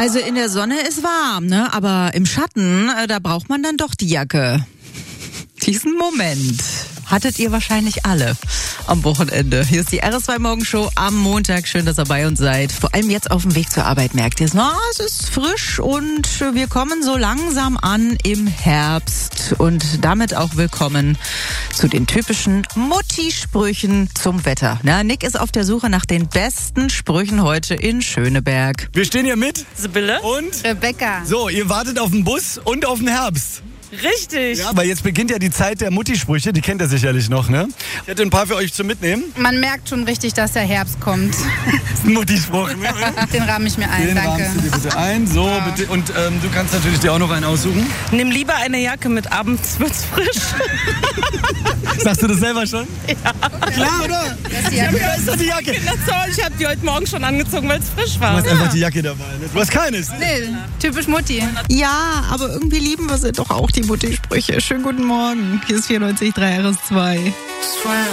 Also in der Sonne ist warm, ne? Aber im Schatten, da braucht man dann doch die Jacke. Diesen Moment hattet ihr wahrscheinlich alle am Wochenende. Hier ist die RS2 Morgenshow am Montag. Schön, dass ihr bei uns seid. Vor allem jetzt auf dem Weg zur Arbeit merkt ihr es. Es ist frisch und wir kommen so langsam an im Herbst. Und damit auch willkommen zu den typischen Mutti-Sprüchen zum Wetter. Nick ist auf der Suche nach den besten Sprüchen heute in Schöneberg. Wir stehen hier mit Sibylle und Rebecca. So, ihr wartet auf den Bus und auf den Herbst. Richtig. Ja, weil jetzt beginnt ja die Zeit der Mutti-Sprüche, die kennt ihr sicherlich noch, ne? Ich hätte ein paar für euch zum Mitnehmen. Man merkt schon richtig, dass der Herbst kommt. Das ist ein Mutti-Spruch, ne? Den rahme ich mir ein, Den danke. rahmst du dir bitte ein. So, Ja. bitte. Und du kannst natürlich dir auch noch einen aussuchen. Nimm lieber eine Jacke mit, abends wird's frisch. Sagst du das selber schon? Ja. Klar, oder? Das ist die Jacke. Da ist doch die Jacke. Ich habe die heute Morgen schon angezogen, weil es frisch Du war. hast einfach die Jacke dabei. Ne? Du hast keines. Nee, typisch Mutti. Ja, aber irgendwie lieben wir sie doch auch, die Mutti-Sprüche. Schönen guten Morgen. Hier ist 94.3 RS2.